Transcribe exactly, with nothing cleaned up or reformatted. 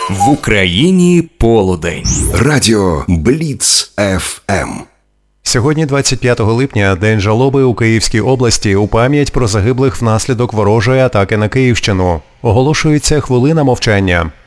В Україні полудень. Радіо Бліц еф ем. Сьогодні, двадцять п'ятого липня, День жалоби у Київській області у пам'ять про загиблих внаслідок ворожої атаки на Київщину. Оголошується хвилина мовчання.